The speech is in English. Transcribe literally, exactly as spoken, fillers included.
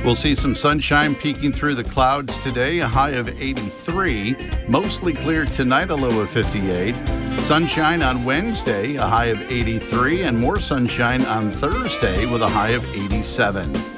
We'll see some sunshine peeking through the clouds today, a high of eighty-three. Mostly clear tonight, a low of fifty-eight. Sunshine on Wednesday, a high of eighty-three, and more sunshine on Thursday with a high of eighty-seven.